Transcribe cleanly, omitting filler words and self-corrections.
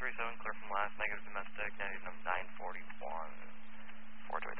437, clear from last, negative domestic, negative 941, 423.